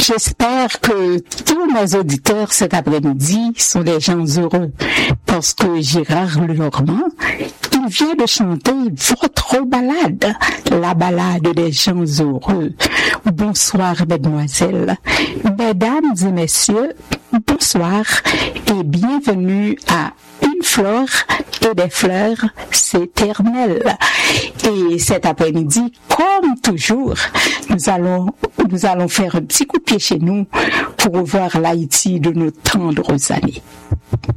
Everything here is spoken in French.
J'espère que tous nos auditeurs cet après-midi sont des gens heureux parce que Gérard Lenormand, il vient de chanter votre balade, la balade des gens heureux. Bonsoir mesdemoiselles, mesdames et messieurs, bonsoir et bienvenue à Une fleur et des fleurs, c'est éternel. Et cet après-midi, comme toujours, nous allons faire un petit coup de pied chez nous pour revoir l'Haïti de nos tendres années.